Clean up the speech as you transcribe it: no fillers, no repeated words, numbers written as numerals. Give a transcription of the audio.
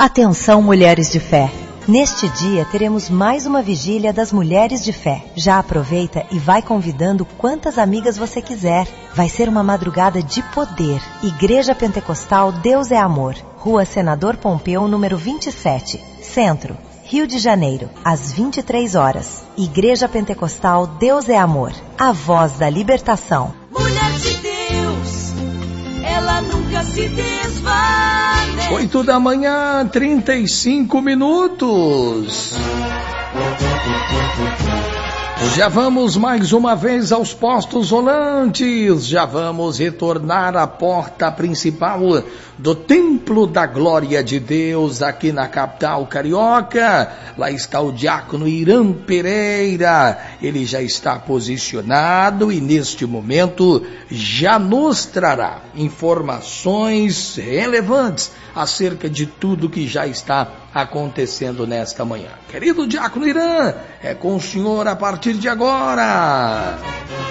Atenção, mulheres de fé! Neste dia teremos mais uma vigília das Mulheres de Fé. Já aproveita e vai convidando quantas amigas você quiser. Vai ser uma madrugada de poder. Igreja Pentecostal Deus é Amor. Rua Senador Pompeu, número 27, Centro, Rio de Janeiro, às 23 horas. Igreja Pentecostal Deus é Amor. A voz da libertação. Mulher de Deus, ela nunca se desvanece. 8 da manhã, 35 minutos. Já vamos mais uma vez aos postos volantes. Já vamos retornar à porta principal do Templo da Glória de Deus aqui na capital carioca. Lá está o diácono Irã Pereira. Ele já está posicionado e neste momento já nos trará informações relevantes acerca de tudo que já está acontecendo nesta manhã. Querido diácono Irã, é com o senhor a partir de agora.